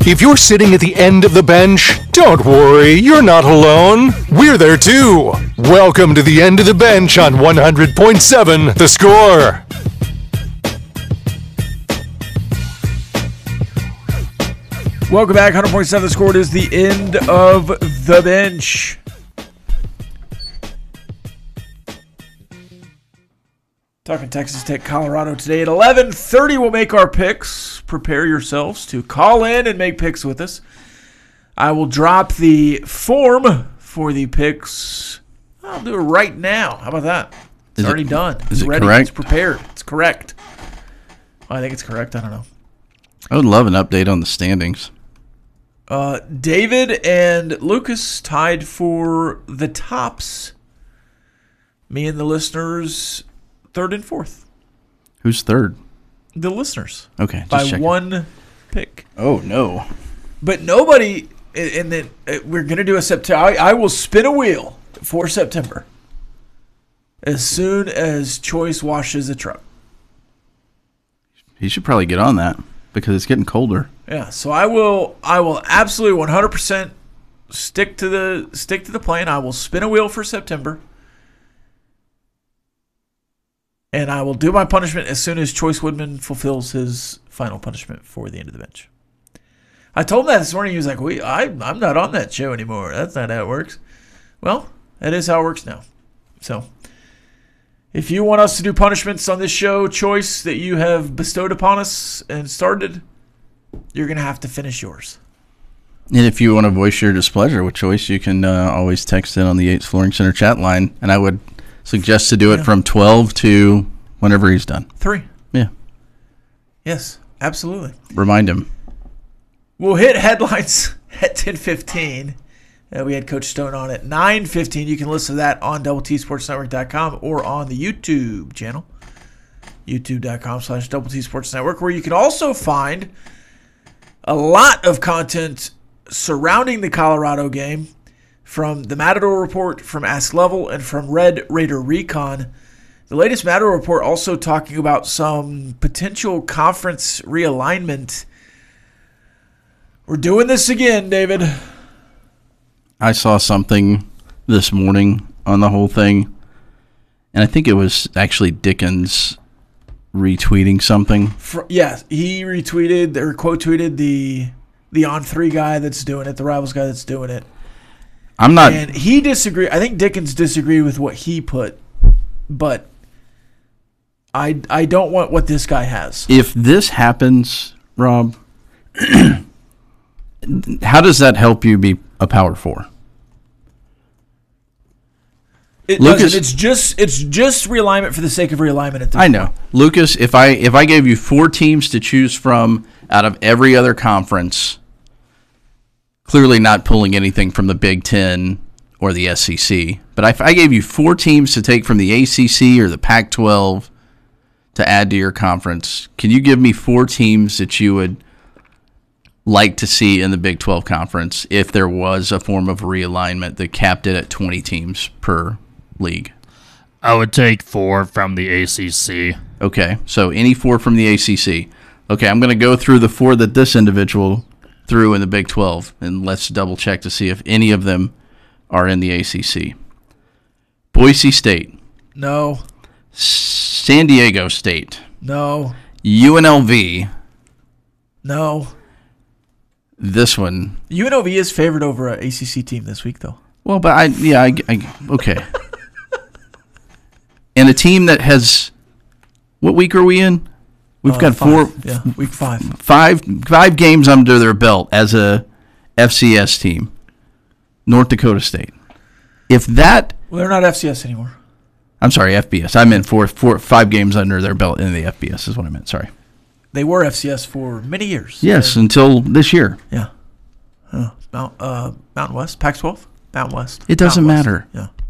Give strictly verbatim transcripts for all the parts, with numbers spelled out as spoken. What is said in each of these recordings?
If you're sitting at the end of the bench, don't worry, you're not alone. We're there too. Welcome to the end of the bench on one hundred point seven The Score. Welcome back, one hundred point seven The Score. It is the end of the bench. Talking Texas Tech, Colorado today at eleven thirty. We'll make our picks. Prepare yourselves to call in and make picks with us. I will drop the form for the picks. I'll do it right now. How about that? It's is already it, done. Is it's it ready. correct? It's prepared. It's correct. Well, I think it's correct. I don't know. I would love an update on the standings. Uh, David and Lucas tied for the tops. Me and the listeners, third and fourth. Who's third? The listeners. Okay, just by checking. one pick. Oh, no. But nobody, and then we're going to do a September. I, I will spin a wheel for September as soon as Choice washes a truck. He should probably get on that because it's getting colder. Yeah, so I will I will absolutely one hundred percent stick to the stick to the plan. I will spin a wheel for September. And I will do my punishment as soon as Choice Woodman fulfills his final punishment for the end of the bench. I told him that this morning. He was like, "We, I, I'm not on that show anymore. That's not how it works." Well, that is how it works now. So, if you want us to do punishments on this show, Choice, that you have bestowed upon us and started, you're going to have to finish yours. And if you want to voice your displeasure with Choice, you can uh, always text in on the Yates Flooring Center chat line. And I would suggest to do it yeah. from twelve to whenever he's done. Three. Yeah. Yes, absolutely. Remind him. We'll hit headlines at ten fifteen. Uh, we had Coach Stone on at nine fifteen. You can listen to that on double T sports network dot com or on the YouTube channel, youtube.com slash double T Sports Network, where you can also find a lot of content surrounding the Colorado game from the Matador Report, from Ask Level, and from Red Raider Recon. The latest Matador Report also talking about some potential conference realignment. We're doing this again, David. I saw something this morning on the whole thing, and I think it was actually Dickens retweeting something. For, yeah, he retweeted or quote tweeted the the On three guy that's doing it, the Rivals guy that's doing it. I'm not. And he disagreed. I think Dickens disagreed with what he put, but I I don't want what this guy has. If this happens, Rob, how does that help you be a Power Four? It Lucas, doesn't. It's just it's just realignment for the sake of realignment at this I know, point. Lucas. If I if I gave you four teams to choose from out of every other conference, clearly not pulling anything from the Big Ten or the S E C, but if I gave you four teams to take from the A C C or the Pac twelve to add to your conference, can you give me four teams that you would like to see in the Big twelve conference if there was a form of realignment that capped it at twenty teams per league? I would take four from the A C C. Okay, so any four from the A C C. Okay, I'm going to go through the four that this individual threw in the Big twelve, and let's double check to see if any of them are in the A C C. Boise State. No. San Diego State. No. U N L V. No. This one. U N L V is favored over an A C C team this week, though. Well, but I, yeah, I, I okay. And a team that has, what week are we in? We've Uh, got five. four, Yeah, week five. five, five games under their belt as a F C S team. North Dakota State. If that, Well, they're not F C S anymore. I'm sorry, F B S. I meant four, four, five games under their belt in the F B S is what I meant. Sorry. They were F C S for many years. Yes, They're, until this year. yeah. Uh, Mount, uh, Mountain West, Pac twelve, Mountain West. It doesn't Mountain West. matter. Yeah.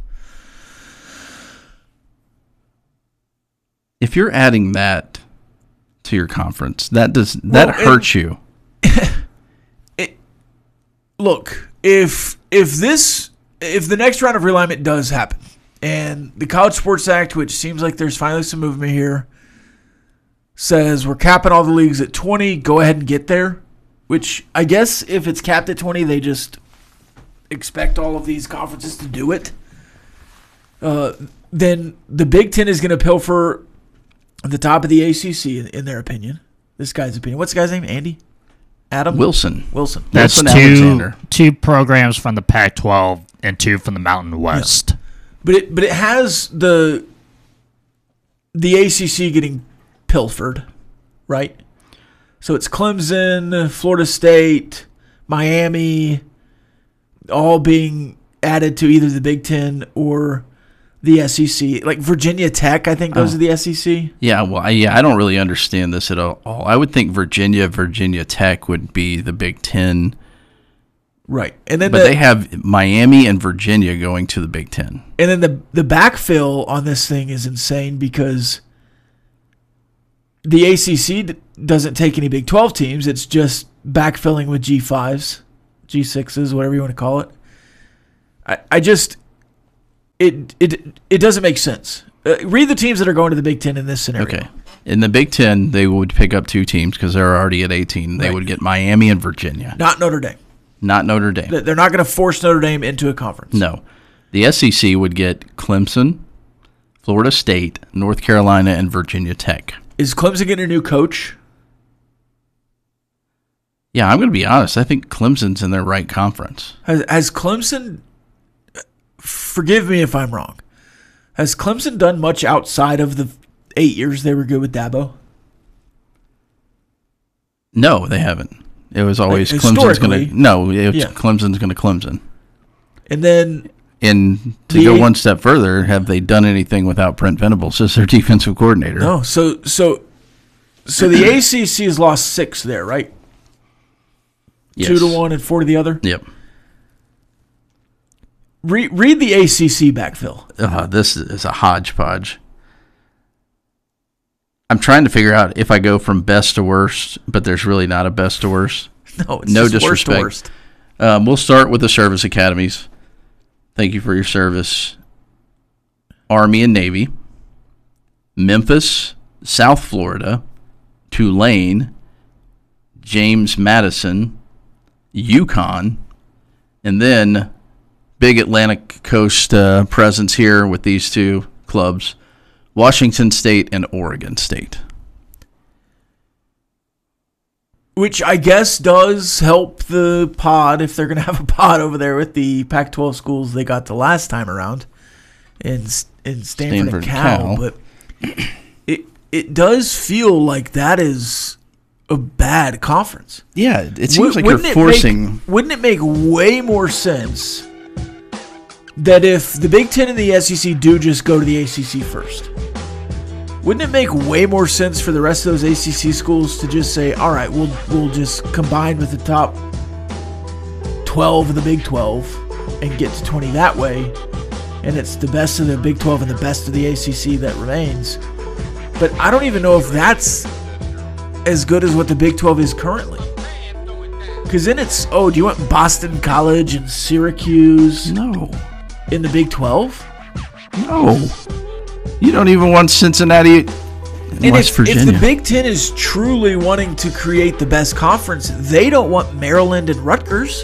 If you're adding that to your conference, that does that Well, hurts you. It, look, if if this if the next round of realignment does happen, and the College Sports Act, which seems like there's finally some movement here, says we're capping all the leagues at twenty, go ahead and get there. which I guess if it's capped at twenty, they just expect all of these conferences to do it. Uh, then the Big Ten is going to pilfer at the top of the A C C, in, in their opinion. This guy's opinion. What's the guy's name? Andy? Adam? Wilson. Wilson. That's Wilson two Alexander. two programs from the Pac twelve and two from the Mountain West. But it but it has the the A C C getting pilfered, right? So it's Clemson, Florida State, Miami, all being added to either the Big Ten or the S E C. Like Virginia Tech, I think goes Oh. to the S E C. Yeah, well, I, yeah, I don't really understand this at all. I would think Virginia, Virginia Tech would be the Big Ten, Right. And then but the, they have Miami and Virginia going to the Big Ten. and then the the backfill on this thing is insane because the A C C d- doesn't take any Big twelve teams. It's just backfilling with G fives, G sixes, whatever you want to call it. I, I just it it it doesn't make sense. Uh, read the teams that are going to the Big Ten in this scenario. Okay. In the Big Ten, they would pick up two teams because they're already at eighteen. They Right. would get Miami and Virginia, Not Notre Dame. not Notre Dame. They're not going to force Notre Dame into a conference. No. The S E C would get Clemson, Florida State, North Carolina, and Virginia Tech. Is Clemson getting a new coach? Yeah, I'm going to be honest. I think Clemson's in their right conference. Has, has Clemson, forgive me if I'm wrong, has Clemson done much outside of the eight years they were good with Dabo? No, they haven't. It was always Like, Clemson's going historically- to no. It's Yeah. Clemson's going to Clemson. And then, And to The go eight- one step further, have they done anything without Brent Venables as their defensive coordinator? no, so so so the A C C has lost six there, right? Yes. Two to one and four to the other. Yep. Re- read the A C C backfill. Uh, this is a hodgepodge. I'm trying to figure out if I go from best to worst, but there's really not a best to worst. No, it's No just worst to disrespect. worst. Um, we'll start with the service academies. Thank you for your service. Army and Navy, Memphis, South Florida, Tulane, James Madison, Yukon, and then big Atlantic Coast uh, presence here with these two clubs, Washington State and Oregon State. Which I guess does help the pod if they're going to have a pod over there with the Pac twelve schools they got the last time around in in Stanford, Stanford and Cal. Cal. But it it does feel like that is a bad conference. Yeah, it seems Wou- like you're wouldn't it forcing. Make, wouldn't it make way more sense that if the Big Ten and the S E C do just go to the A C C first? Wouldn't it make way more sense for the rest of those A C C schools to just say, all right, we'll we'll just combine with the top twelve of the Big twelve and get to twenty that way, and it's the best of the Big twelve and the best of the A C C that remains. But I don't even know if that's as good as what the Big twelve is currently. Because then it's, oh, do you want Boston College and Syracuse No, in the Big twelve? no. You don't even want Cincinnati and And West if, Virginia. if the Big Ten is truly wanting to create the best conference, they don't want Maryland and Rutgers.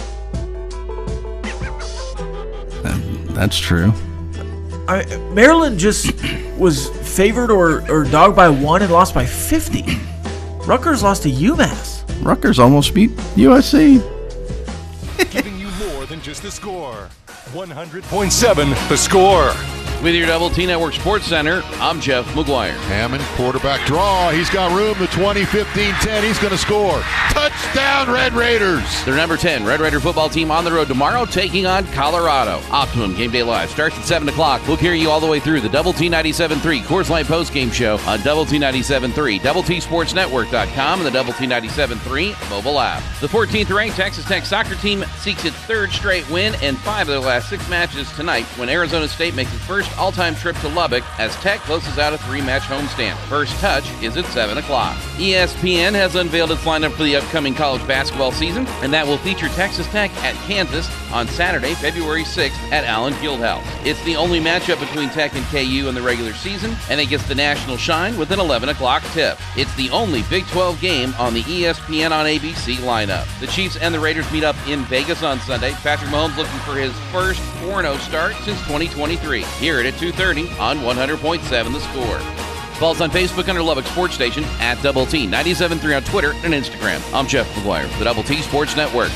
That's true. I, Maryland just was favored or, or dogged by one and lost by fifty. Rutgers lost to UMass. Rutgers almost beat U S C. Giving you more than just the score. one hundred point seven The Score. With your Double T Network Sports Center, I'm Jeff McGuire. Hammond, quarterback draw. He's got room. The twenty, fifteen, ten. He's going to score. Touchdown, Red Raiders. Their number ten Red Raider football team on the road tomorrow, taking on Colorado. Optimum Game Day Live starts at seven o'clock. We'll carry you all the way through the Double T ninety-seven point three Coors Light postgame show on Double T ninety-seven point three, Double T Sports Network dot com, and the Double T ninety-seven point three mobile app. The fourteenth ranked Texas Tech soccer team seeks its third straight win and five of their last six matches tonight when Arizona State makes its first first all-time trip to Lubbock as Tech closes out a three-match homestand. First touch is at seven o'clock. E S P N has unveiled its lineup for the upcoming college basketball season, and that will feature Texas Tech at Kansas on Saturday, February sixth at Allen Fieldhouse. It's the only matchup between Tech and K U in the regular season, and it gets the national shine with an eleven o'clock tip. It's the only Big twelve game on the E S P N on A B C lineup. The Chiefs and the Raiders meet up in Vegas on Sunday. Patrick Mahomes looking for his first four and oh start since twenty twenty-three. Hear it at two thirty on one hundred point seven The Score. Follow us on Facebook under Lubbock Sports Station, at Double T ninety-seven point three on Twitter and Instagram. I'm Jeff McGuire for the Double T Sports Network.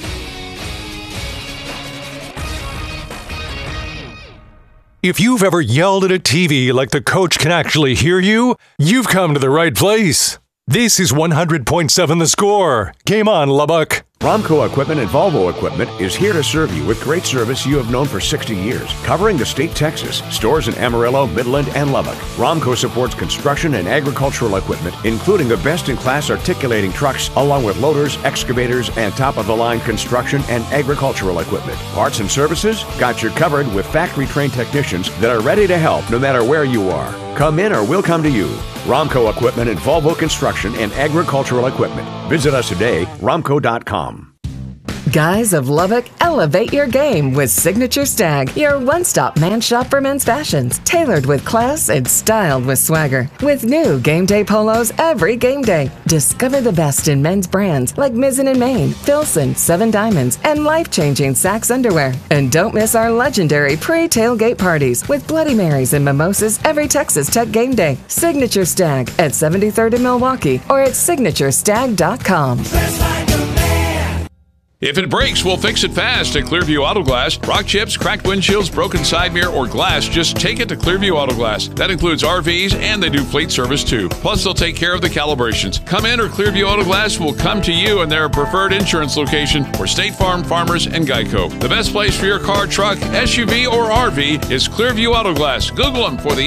If you've ever yelled at a T V like the coach can actually hear you, you've come to the right place. This is one hundred point seven The Score. Game on, Lubbock. Romco Equipment and Volvo Equipment is here to serve you with great service you have known for sixty years, covering the state Texas. Stores in Amarillo, Midland, and Lubbock. Romco supports construction and agricultural equipment, including the best-in-class articulating trucks, along with loaders, excavators, and top-of-the-line construction and agricultural equipment. Parts and services? Got you covered with factory-trained technicians that are ready to help no matter where you are. Come in or we'll come to you. Romco Equipment and Volvo Construction and Agricultural Equipment. Visit us today, romco dot com. Guys of Lubbock, elevate your game with Signature Stag, your one-stop man shop for men's fashions, tailored with class and styled with swagger. With new game day polos every game day. Discover the best in men's brands like Mizzen and Main, Filson, Seven Diamonds, and life-changing Saks underwear. And don't miss our legendary pre-tailgate parties with Bloody Marys and mimosas every Texas Tech game day. Signature Stag at seventy-third in Milwaukee or at signature stag dot com. If it breaks, we'll fix it fast at Clearview Auto Glass. Rock chips, cracked windshields, broken side mirror, or glass, just take it to Clearview Auto Glass. That includes R Vs, and they do fleet service too. Plus, they'll take care of the calibrations. Come in or Clearview Auto Glass will come to you in their preferred insurance location for State Farm, Farmers, and Geico. The best place for your car, truck, S U V, or R V is Clearview Auto Glass. Google them for the